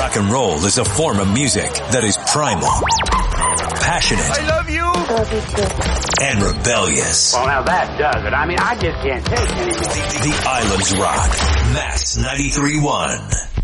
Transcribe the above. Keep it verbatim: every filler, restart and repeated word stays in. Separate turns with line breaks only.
Rock and roll is a form of music that is primal, passionate,
I love you,
Love you too.
and rebellious.
Well, now that does it. I mean, I just can't take it anymore.
The Islands Rock. Mass ninety-three point one.